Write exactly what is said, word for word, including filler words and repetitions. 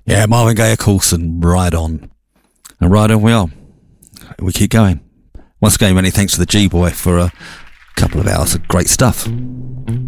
Yeah, Marvin Gaye, of course, and Ride On. And Ride On we are. We keep going. Once again, many thanks to the G-Boy for a couple of hours of great stuff.